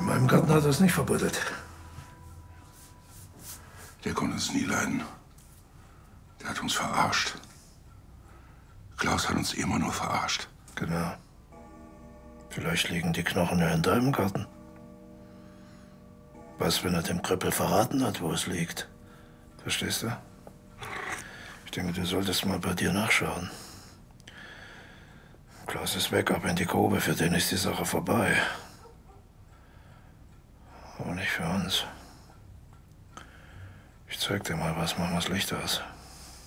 meinem Garten hat er es nicht verbuddelt. Der konnte uns nie leiden. Der hat uns verarscht. Klaus hat uns immer nur verarscht. Genau. Vielleicht liegen die Knochen ja in deinem Garten. Was, wenn er dem Kröppel verraten hat, wo es liegt? Verstehst du? Ich denke, du solltest mal bei dir nachschauen. Klaus ist weg, ab in die Grube. Für den ist die Sache vorbei. Aber nicht für uns. Ich zeig dir mal was, mach mal das Licht aus.